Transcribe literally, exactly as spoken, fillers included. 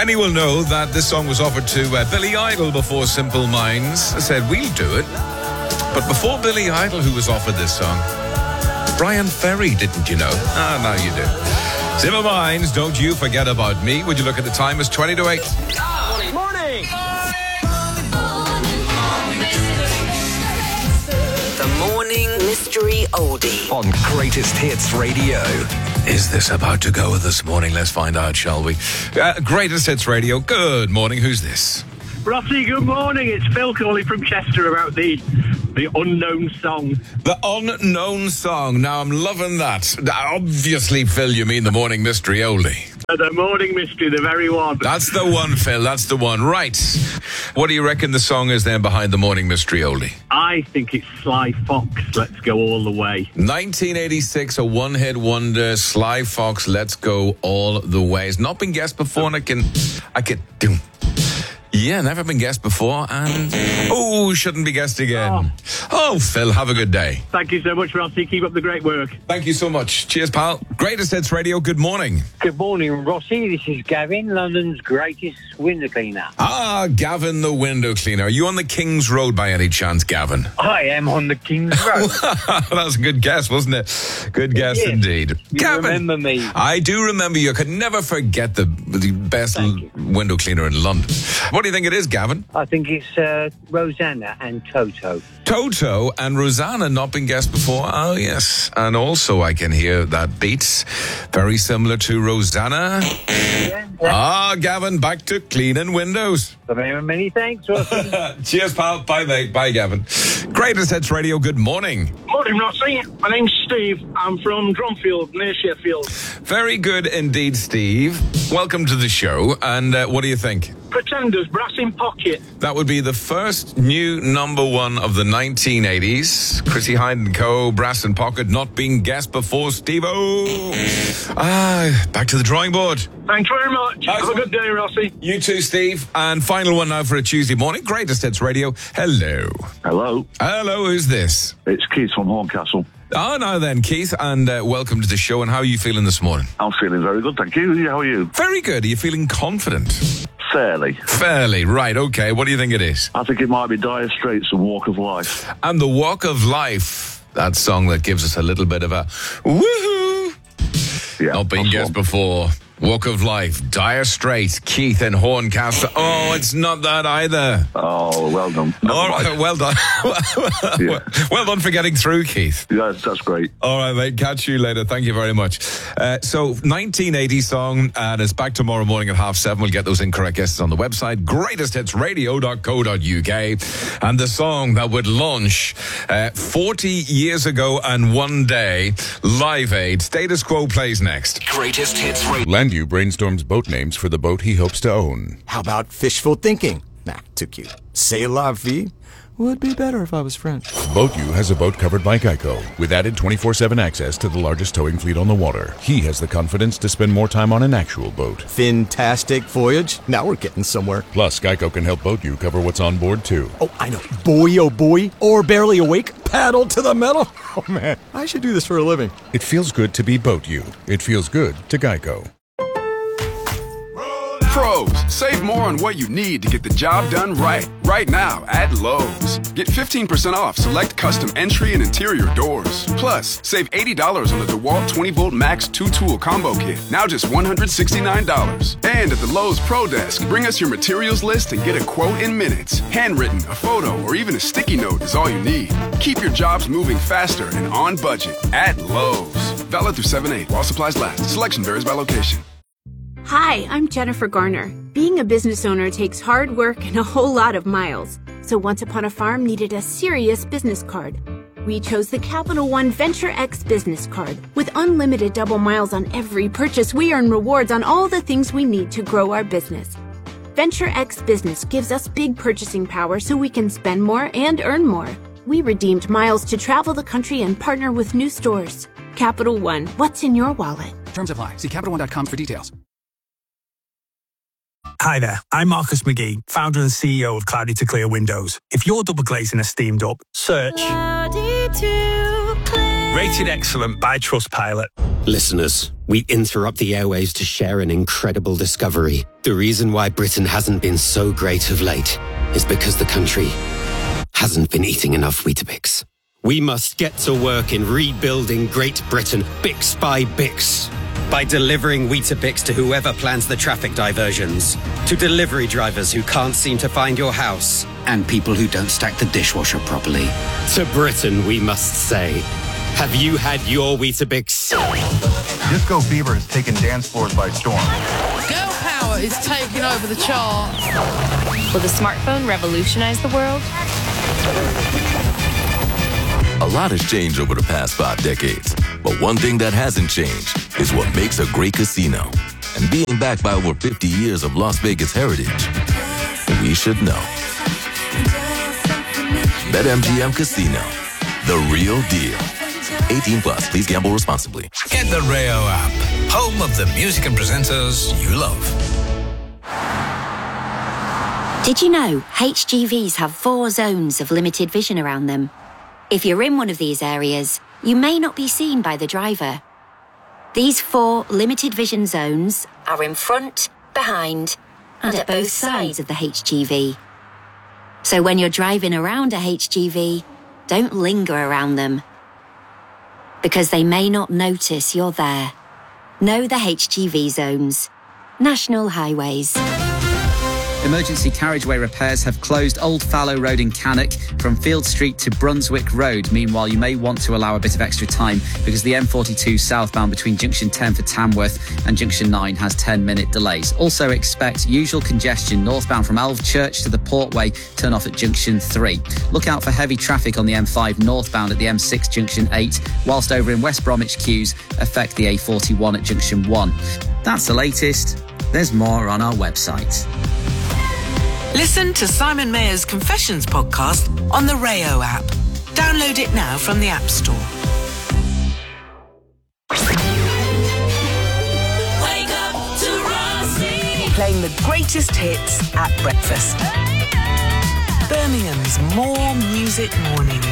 Many will know that this song was offered to uh, Billy Idol before Simple Minds said, we'll do it. But before Billy Idol, who was offered this song, Brian Ferry, didn't you know? Ah, now you do. Simple Minds, Don't You Forget About Me. Would you look at the time? It's twenty to eight. Morning! The Morning Mystery Oldie on Greatest Hits Radio. Is this about to go this morning? Let's find out, shall we? Uh, Greatest Hits Radio. Good morning. Who's this? Rossi, good morning. It's Phil calling from Chester about the the unknown song. The unknown song. Now, I'm loving that. Obviously, Phil, you mean the Morning Mystery Oldie. Uh, the Morning Mystery, the very one. That's the one, Phil. That's the one. Right. What do you reckon the song is then behind the Morning Mystery Oldie? I think it's Sly Fox, Let's Go All the Way. nineteen eighty-six, a one-hit wonder, Sly Fox, Let's Go All the Way. It's not been guessed before, and I can... I can... do. Yeah, never been guessed before, and... Oh, shouldn't be guessed again. Oh. oh, Phil, have a good day. Thank you so much, Rossi. Keep up the great work. Thank you so much. Cheers, pal. Greatest Hits Radio, good morning. Good morning, Rossi. This is Gavin, London's greatest window cleaner. Ah, Gavin the window cleaner. Are you on the King's Road by any chance, Gavin? I am on the King's Road. That was a good guess, wasn't it? Good guess yes. indeed. You Gavin, remember me. I do remember you. I could never forget the, the best l- window cleaner in London. What do you think it is, Gavin? I think it's uh, Rosanna and Toto. Toto and Rosanna, not been guessed before. Oh, yes. And also I can hear that beat. Very similar to Rosanna. Yeah, yeah. Ah, Gavin, back to cleaning windows. Very many thanks, Rossi. Cheers, pal. Bye, mate. Bye, Gavin. Greatest Hits Radio, good morning. Morning, Rossi. My name's Steve. I'm from Drumfield, near Sheffield. Very good indeed, Steve. Welcome to the show. And uh, what do you think? Pretenders, Brass in Pocket. That would be the first new number one of the nineteen eighties. Chrissy Hynde and Co., Brass in Pocket, not being guessed before, Steve-O. Ah, back to the drawing board. Thanks very much. Nice Have one. a good day, Rossi. You too, Steve. And final one now for a Tuesday morning. Greatest Hits Radio. Hello. Hello, Hello, who's this? it's Keith from Horncastle. Oh, now then, Keith, and uh, welcome to the show. And how are you feeling this morning? I'm feeling very good, thank you. How are you? Very good. Are you feeling confident? Fairly. Fairly, right, okay. What do you think it is? I think it might be Dire Straits and Walk of Life. And the Walk of Life, that song that gives us a little bit of a woohoo. Yeah, Not been that's guessed one. before. Walk of Life, Dire Straits, Keith and Horncastle. Oh, it's not that either. Oh, well done. Never All mind. right, well done. Yeah. Well done for getting through, Keith. Yes, that's great. All right, mate. Catch you later. Thank you very much. Uh, so, nineteen eighty song, and it's back tomorrow morning at half seven. We'll get those incorrect guesses on the website, greatest hits radio dot co dot uk. And the song that would launch uh, forty years ago and one day, Live Aid. Status Quo plays next. Greatest Hits Radio. Landu brainstorms boat names for the boat he hopes to own. How about fishful thinking? Nah, too cute. C'est la vie would be better if I was French. BoatU has a boat covered by Geico, with added twenty-four seven access to the largest towing fleet on the water. He has the confidence to spend more time on an actual boat. Fantastic voyage. Now we're getting somewhere. Plus, Geico can help BoatU cover what's on board, too. Oh, I know. Boy, oh boy. Or barely awake. Paddle to the metal. Oh, man. I should do this for a living. It feels good to be BoatU. It feels good to Geico. Pros, save more on what you need to get the job done right. Right now at Lowe's. Get fifteen percent off select custom entry and interior doors. Plus, save eighty dollars on the DeWalt twenty volt Max two tool combo kit. Now just one hundred sixty-nine dollars. And at the Lowe's Pro Desk, bring us your materials list and get a quote in minutes. Handwritten, a photo, or even a sticky note is all you need. Keep your jobs moving faster and on budget at Lowe's. Valid through seven eight while supplies last. Selection varies by location. Hi, I'm Jennifer Garner. Being a business owner takes hard work and a whole lot of miles. So Once Upon a Farm needed a serious business card. We chose the Capital One Venture X business card. With unlimited double miles on every purchase, we earn rewards on all the things we need to grow our business. Venture X Business gives us big purchasing power so we can spend more and earn more. We redeemed miles to travel the country and partner with new stores. Capital One, what's in your wallet? Terms apply. See Capital One dot com for details. Hi there, I'm Marcus McGee, founder and C E O of Cloudy to Clear Windows. If you're double glazing a steamed up, search Cloudy to Clear. Rated excellent by Trustpilot. Listeners, we interrupt the airwaves to share an incredible discovery. The reason why Britain hasn't been so great of late is because the country hasn't been eating enough Weetabix. We must get to work in rebuilding Great Britain, Bix by Bix. By delivering Weetabix to whoever plans the traffic diversions, to delivery drivers who can't seem to find your house, and people who don't stack the dishwasher properly. To Britain, we must say, have you had your Weetabix? Disco fever has taken dance floors by storm. Girl power is taking over the charts. Will the smartphone revolutionize the world? A lot has changed over the past five decades, but one thing that hasn't changed is what makes a great casino. And being backed by over fifty years of Las Vegas heritage, we should know. BetMGM Casino, the real deal. eighteen plus, please gamble responsibly. Get the Rayo app, home of the music and presenters you love. Did you know H G Vs have four zones of limited vision around them? If you're in one of these areas, you may not be seen by the driver. These four limited vision zones are in front, behind, and at both sides of the H G V. So when you're driving around a H G V, don't linger around them, because they may not notice you're there. Know the H G V zones. National Highways. Emergency carriageway repairs have closed Old Fallow Road in Cannock from Field Street to Brunswick Road. Meanwhile, you may want to allow a bit of extra time because the M forty-two southbound between Junction ten for Tamworth and Junction nine has ten minute delays. Also expect usual congestion northbound from Alvechurch to the Portway, turn off at Junction three. Look out for heavy traffic on the M five northbound at the M six Junction eight, whilst over in West Bromwich queues affect the A forty-one at Junction one. That's the latest. There's more on our website. Listen to Simon Mayer's Confessions podcast on the Rayo app. Download it now from the App Store. Wake up to Rossi. Playing the greatest hits at breakfast. Birmingham's More Music Mornings.